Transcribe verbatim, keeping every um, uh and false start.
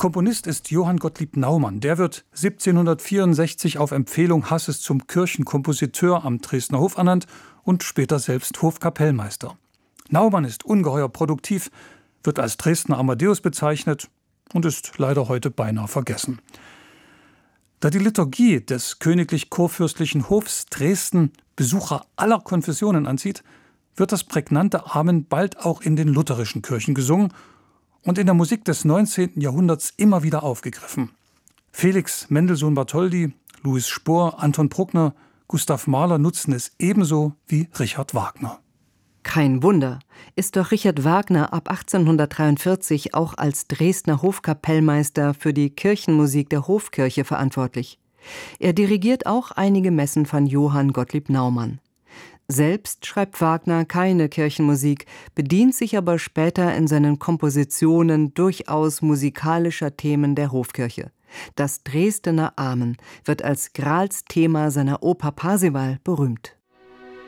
Komponist ist Johann Gottlieb Naumann. Der wird siebzehnhundertvierundsechzig auf Empfehlung Hasses zum Kirchenkompositeur am Dresdner Hof ernannt und später selbst Hofkapellmeister. Naumann ist ungeheuer produktiv, wird als Dresdner Amadeus bezeichnet und ist leider heute beinahe vergessen. Da die Liturgie des königlich-kurfürstlichen Hofs Dresden Besucher aller Konfessionen anzieht, wird das prägnante Amen bald auch in den lutherischen Kirchen gesungen und in der Musik des neunzehnten Jahrhunderts immer wieder aufgegriffen. Felix Mendelssohn Bartholdy, Louis Spohr, Anton Bruckner, Gustav Mahler nutzen es ebenso wie Richard Wagner. Kein Wunder, ist doch Richard Wagner ab achtzehnhundertdreiundvierzig auch als Dresdner Hofkapellmeister für die Kirchenmusik der Hofkirche verantwortlich. Er dirigiert auch einige Messen von Johann Gottlieb Naumann. Selbst schreibt Wagner keine Kirchenmusik, bedient sich aber später in seinen Kompositionen durchaus musikalischer Themen der Hofkirche. Das Dresdener Amen wird als Gralsthema seiner Oper Parsival berühmt.